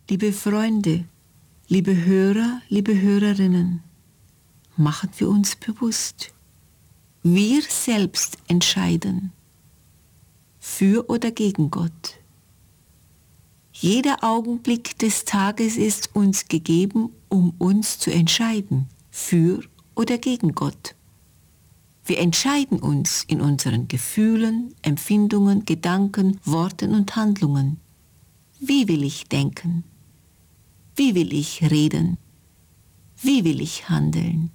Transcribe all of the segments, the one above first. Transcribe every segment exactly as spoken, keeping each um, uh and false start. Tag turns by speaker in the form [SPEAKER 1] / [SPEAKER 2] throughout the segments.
[SPEAKER 1] Liebe Freunde, liebe Hörer, liebe Hörerinnen, machen wir uns bewusst, wir selbst entscheiden, für oder gegen Gott. Jeder Augenblick des Tages ist uns gegeben, um uns zu entscheiden, für oder gegen Gott. Wir entscheiden uns in unseren Gefühlen, Empfindungen, Gedanken, Worten und Handlungen. Wie will ich denken? Wie will ich reden? Wie will ich handeln?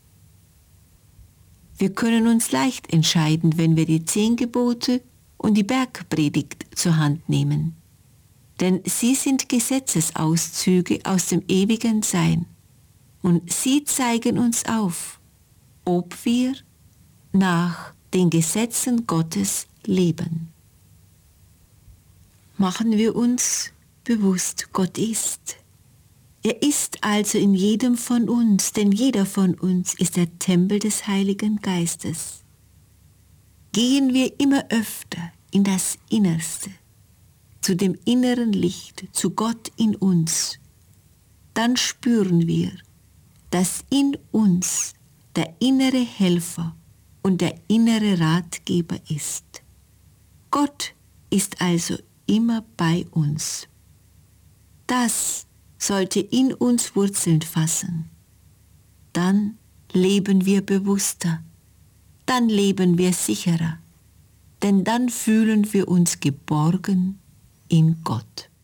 [SPEAKER 1] Wir können uns leicht entscheiden, wenn wir die zehn Gebote und die Bergpredigt zur Hand nehmen. Denn sie sind Gesetzesauszüge aus dem ewigen Sein und sie zeigen uns auf, ob wir nach den Gesetzen Gottes leben. Machen wir uns bewusst, Gott ist. Er ist also in jedem von uns, denn jeder von uns ist der Tempel des Heiligen Geistes. Gehen wir immer öfter in das Innerste, zu dem inneren Licht, zu Gott in uns, dann spüren wir, dass in uns der innere Helfer und der innere Ratgeber ist. Gott ist also immer bei uns. Das sollte in uns Wurzeln fassen. Dann leben wir bewusster, dann leben wir sicherer, denn dann fühlen wir uns geborgen in Gott.